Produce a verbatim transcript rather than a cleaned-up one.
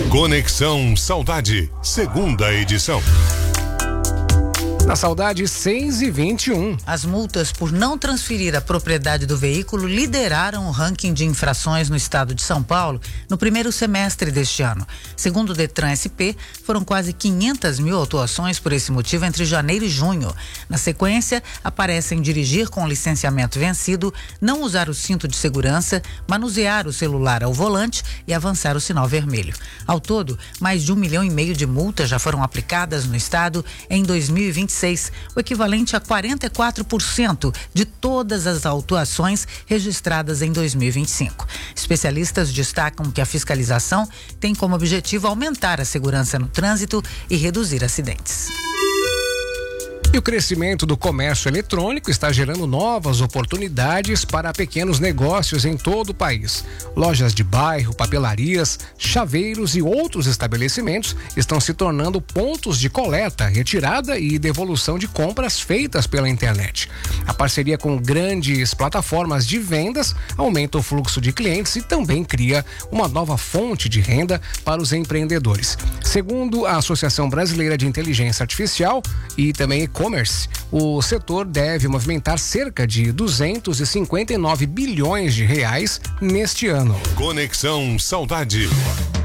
Conexão Saudade, segunda edição. Na Saudade, seis e vinte e um. As multas por não transferir a propriedade do veículo lideraram o ranking de infrações no estado de São Paulo no primeiro semestre deste ano. Segundo o Detran S P, foram quase quinhentas mil autuações por esse motivo entre janeiro e junho. Na sequência, aparecem dirigir com licenciamento vencido, não usar o cinto de segurança, manusear o celular ao volante e avançar o sinal vermelho. Ao todo, mais de um milhão e meio de multas já foram aplicadas no estado em dois mil e vinte e seis, o equivalente a quarenta e quatro por cento de todas as autuações registradas em dois mil e vinte e cinco. Especialistas destacam que a fiscalização tem como objetivo aumentar a segurança no trânsito e reduzir acidentes. E o crescimento do comércio eletrônico está gerando novas oportunidades para pequenos negócios em todo o país. Lojas de bairro, papelarias, chaveiros e outros estabelecimentos estão se tornando pontos de coleta, retirada e devolução de compras feitas pela internet. A parceria com grandes plataformas de vendas aumenta o fluxo de clientes e também cria uma nova fonte de renda para os empreendedores. Segundo a Associação Brasileira de Inteligência Artificial e também e-commerce, o setor deve movimentar cerca de duzentos e cinquenta e nove bilhões de reais neste ano. Conexão Saudade.